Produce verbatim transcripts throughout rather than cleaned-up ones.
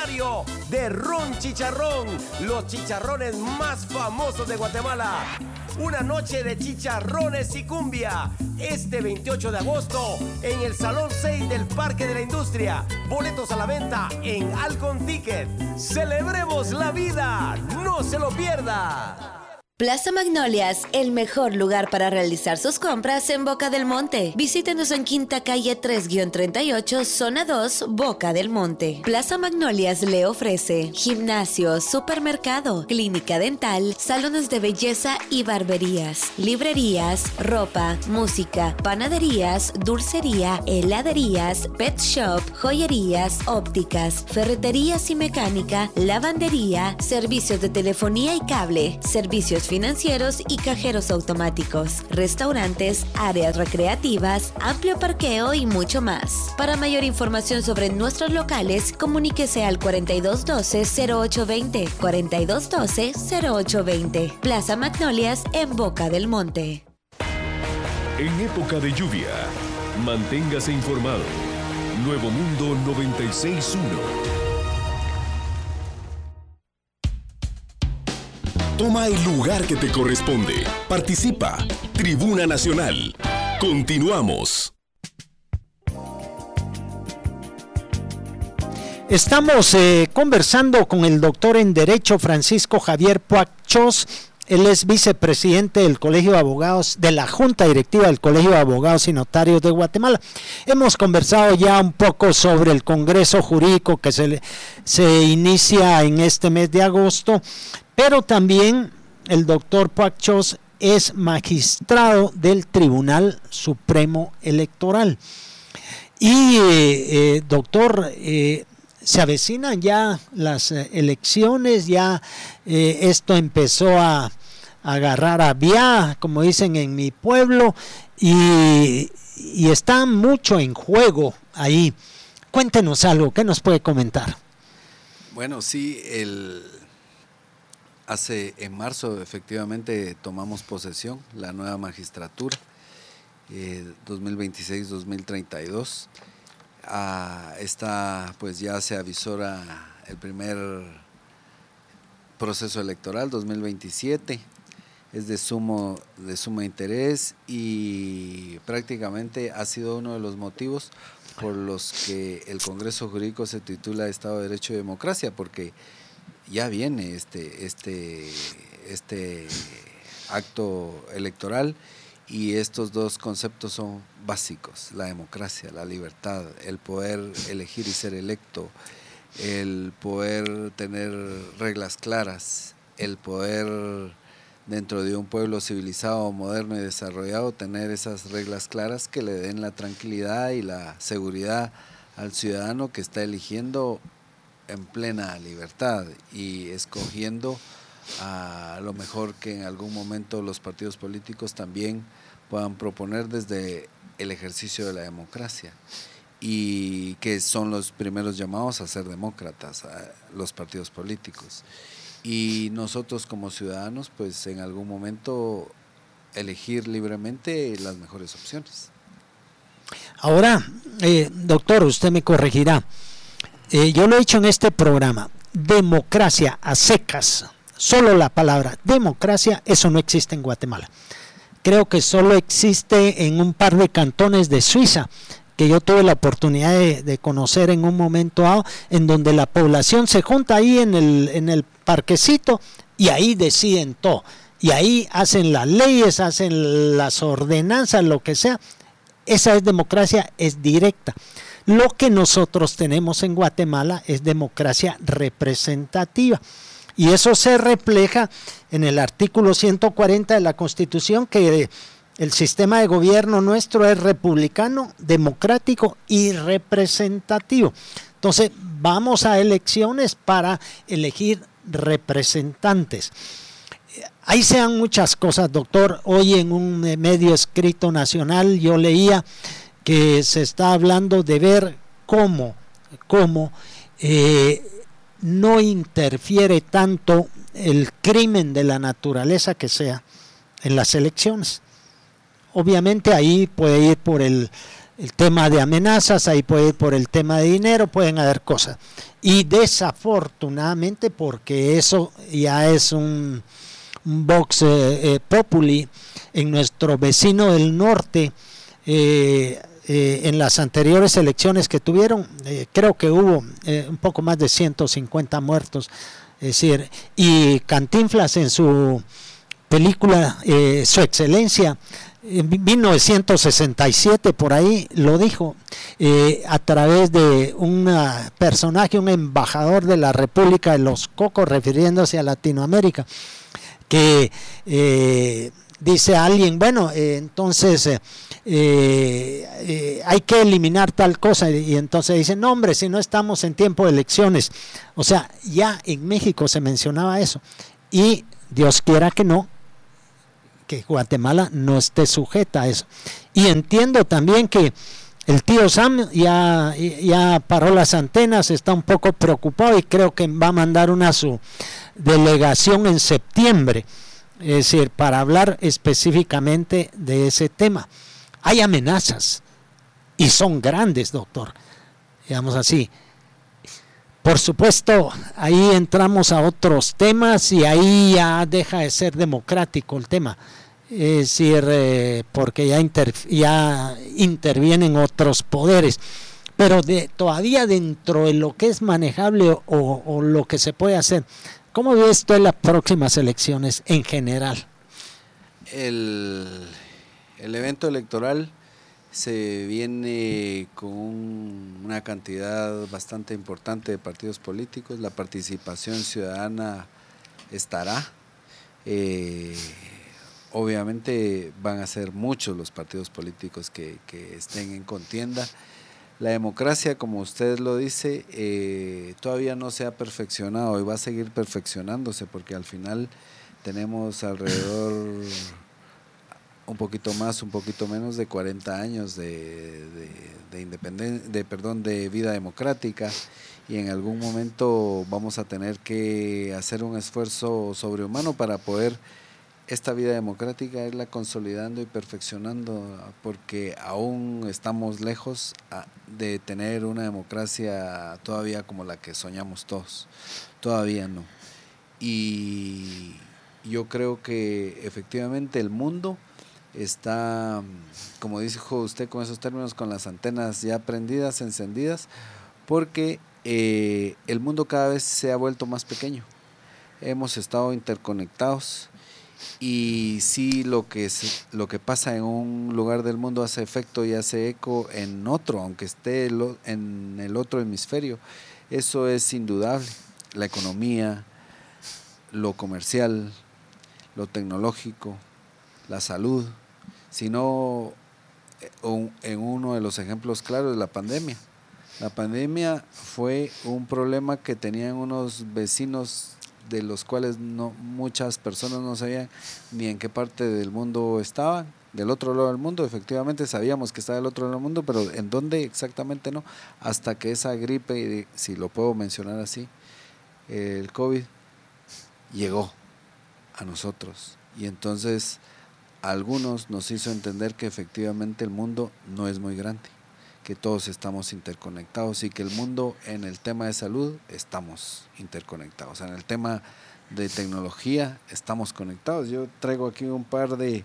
aniversario de Ron Chicharrón, los chicharrones más famosos de Guatemala. Una noche de chicharrones y cumbia, este veintiocho de agosto en el Salón seis del Parque de la Industria. Boletos a la venta en Alcon Ticket. ¡Celebremos la vida! ¡No se lo pierda! Plaza Magnolias, el mejor lugar para realizar sus compras en Boca del Monte. Visítenos en Quinta Calle tres treinta y ocho, Zona dos, Boca del Monte. Plaza Magnolias le ofrece gimnasio, supermercado, clínica dental, salones de belleza y barberías, librerías, ropa, música, panaderías, dulcería, heladerías, pet shop, joyerías, ópticas, ferreterías y mecánica, lavandería, servicios de telefonía y cable, servicios financieros y cajeros automáticos, restaurantes, áreas recreativas, amplio parqueo y mucho más. Para mayor información sobre nuestros locales, comuníquese al cuarenta y dos doce, cero ocho veinte, cuarenta y dos doce, cero ocho veinte. Plaza Magnolias en Boca del Monte. En época de lluvia, manténgase informado. Nuevo Mundo noventa y seis punto uno. Toma el lugar que te corresponde. Participa. Tribuna Nacional. Continuamos. Estamos eh, conversando con el doctor en Derecho Francisco Javier Puachos. Él es vicepresidente del Colegio de Abogados, de la Junta Directiva del Colegio de Abogados y Notarios de Guatemala. Hemos conversado ya un poco sobre el Congreso Jurídico que se, se inicia en este mes de agosto, pero también el doctor Puachos es magistrado del Tribunal Supremo Electoral. Y, eh, eh, doctor, eh, se avecinan ya las eh, elecciones, ya eh, esto empezó a, a agarrar a vía, como dicen en mi pueblo, y, y está mucho en juego ahí. Cuéntenos algo, ¿qué nos puede comentar? Bueno, sí, el... Hace, en marzo, efectivamente, tomamos posesión, la nueva magistratura, eh, dos mil veintiséis dos mil treinta y dos. Ah, esta, pues ya se avisora el primer proceso electoral, dos mil veintisiete. Es de sumo, de sumo interés y prácticamente ha sido uno de los motivos por los que el Congreso Jurídico se titula Estado de Derecho y Democracia, porque ya viene este, este, este acto electoral y estos dos conceptos son básicos: la democracia, la libertad, el poder elegir y ser electo, el poder tener reglas claras, el poder dentro de un pueblo civilizado, moderno y desarrollado tener esas reglas claras que le den la tranquilidad y la seguridad al ciudadano que está eligiendo en plena libertad y escogiendo a lo mejor que en algún momento los partidos políticos también puedan proponer desde el ejercicio de la democracia, y que son los primeros llamados a ser demócratas, a los partidos políticos, y nosotros como ciudadanos pues en algún momento elegir libremente las mejores opciones. Ahora, eh, doctor, usted me corregirá. Eh, yo lo he dicho en este programa, democracia a secas, solo la palabra democracia, eso no existe en Guatemala. Creo que solo existe en un par de cantones de Suiza, que yo tuve la oportunidad de, de conocer en un momento dado, en donde la población se junta ahí en el, en el parquecito y ahí deciden todo. Y ahí hacen las leyes, hacen las ordenanzas, lo que sea. Esa es democracia, es directa. Lo que nosotros tenemos en Guatemala es democracia representativa. Y eso se refleja en el artículo ciento cuarenta de la Constitución, que el sistema de gobierno nuestro es republicano, democrático y representativo. Entonces, vamos a elecciones para elegir representantes. Ahí se dan muchas cosas, doctor. Hoy en un medio escrito nacional yo leía que se está hablando de ver cómo, cómo eh, no interfiere tanto el crimen de la naturaleza que sea en las elecciones. Obviamente ahí puede ir por el el tema de amenazas, ahí puede ir por el tema de dinero, pueden haber cosas. Y desafortunadamente, porque eso ya es un, un vox eh, eh, populi en nuestro vecino del norte, eh, eh, en las anteriores elecciones que tuvieron, eh, creo que hubo eh, un poco más de ciento cincuenta muertos, es decir, y Cantinflas en su película eh, Su Excelencia, en mil novecientos sesenta y siete por ahí lo dijo, eh, a través de un personaje, un embajador de la República de los Cocos, refiriéndose a Latinoamérica, que eh, dice a alguien, bueno, eh, entonces eh, eh, hay que eliminar tal cosa, y entonces dice, no hombre, si no estamos en tiempo de elecciones. O sea, ya en México se mencionaba eso, y Dios quiera que no, que Guatemala no esté sujeta a eso. Y entiendo también que el tío Sam ya, ya paró las antenas, está un poco preocupado y creo que va a mandar una su delegación en septiembre, es decir, para hablar específicamente de ese tema. Hay amenazas y son grandes, doctor, digamos así. Por supuesto, ahí entramos a otros temas y ahí ya deja de ser democrático el tema, es decir, eh, porque ya, inter, ya intervienen otros poderes, pero de, todavía dentro de lo que es manejable o, o lo que se puede hacer, ¿cómo ve esto en las próximas elecciones en general? El, el evento electoral se viene con un, una cantidad bastante importante de partidos políticos, la participación ciudadana estará, eh, obviamente van a ser muchos los partidos políticos que, que estén en contienda. La democracia, como usted lo dice, eh, todavía no se ha perfeccionado y va a seguir perfeccionándose, porque al final tenemos alrededor un poquito más, un poquito menos de cuarenta años de, de, de independencia, de perdón, de vida democrática, y en algún momento vamos a tener que hacer un esfuerzo sobrehumano para poder esta vida democrática irla consolidando y perfeccionando, porque aún estamos lejos de tener una democracia todavía como la que soñamos todos, todavía no. Y yo creo que efectivamente el mundo está, como dijo usted con esos términos, con las antenas ya prendidas, encendidas, porque eh, el mundo cada vez se ha vuelto más pequeño. Hemos estado interconectados y sí, lo que es, lo que pasa en un lugar del mundo hace efecto y hace eco en otro, aunque esté en el otro hemisferio. Eso es indudable. La economía, lo comercial, lo tecnológico, la salud, sino en uno de los ejemplos claros, la pandemia. La pandemia fue un problema que tenían unos vecinos de los cuales no, muchas personas no sabían ni en qué parte del mundo estaban, del otro lado del mundo. Efectivamente sabíamos que estaba del otro lado del mundo, pero en dónde exactamente no, hasta que esa gripe, si lo puedo mencionar así, el COVID, llegó a nosotros, y entonces a algunos nos hizo entender que efectivamente el mundo no es muy grande, que todos estamos interconectados, y que el mundo en el tema de salud estamos interconectados, en el tema de tecnología estamos conectados. Yo traigo aquí un par de,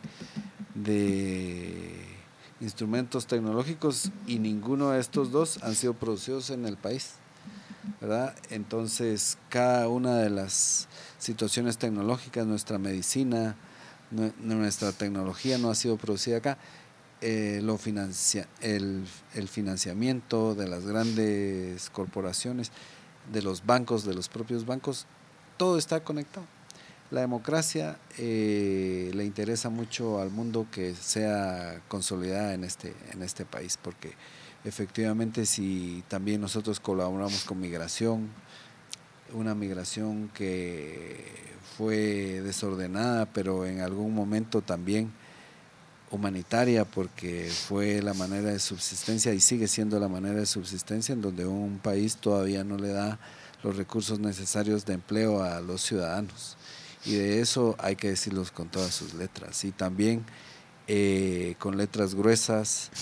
de instrumentos tecnológicos y ninguno de estos dos han sido producidos en el país, ¿verdad? Entonces cada una de las situaciones tecnológicas, nuestra medicina, nuestra tecnología no ha sido producida acá. Eh, lo financia, el, el financiamiento de las grandes corporaciones, de los bancos, de los propios bancos, todo está conectado. La democracia eh, le interesa mucho al mundo que sea consolidada en este, en este país, porque efectivamente si también nosotros colaboramos con migración, una migración que fue desordenada, pero en algún momento también humanitaria, porque fue la manera de subsistencia y sigue siendo la manera de subsistencia en donde un país todavía no le da los recursos necesarios de empleo a los ciudadanos, y de eso hay que decirlos con todas sus letras. Y también eh, con letras gruesas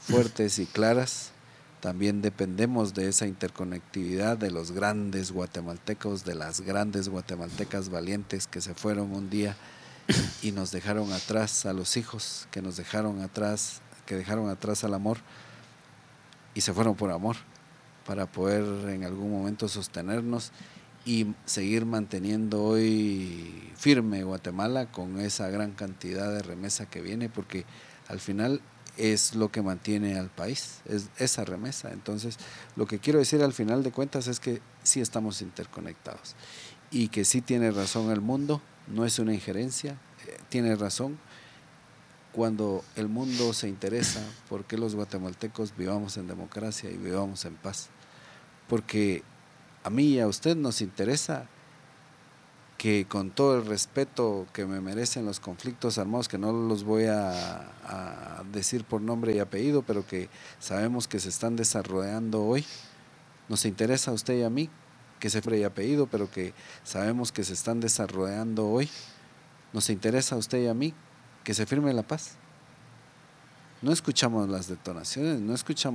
fuertes y claras. También dependemos de esa interconectividad de los grandes guatemaltecos, de las grandes guatemaltecas valientes que se fueron un día y nos dejaron atrás a los hijos, que nos dejaron atrás, que dejaron atrás al amor y se fueron por amor, para poder en algún momento sostenernos y seguir manteniendo hoy firme Guatemala con esa gran cantidad de remesa que viene, porque al final es lo que mantiene al país, es esa remesa. Entonces, lo que quiero decir al final de cuentas es que sí estamos interconectados y que sí tiene razón el mundo, no es una injerencia, eh, tiene razón. Cuando el mundo se interesa por qué los guatemaltecos vivamos en democracia y vivamos en paz, porque a mí y a usted nos interesa que, con todo el respeto que me merecen los conflictos armados, que no los voy a, a decir por nombre y apellido, pero que sabemos que se están desarrollando hoy, nos interesa a usted y a mí que se nombre y apellido, pero que sabemos que se están desarrollando hoy, nos interesa a usted y a mí que se firme la paz. No escuchamos las detonaciones, no escuchamos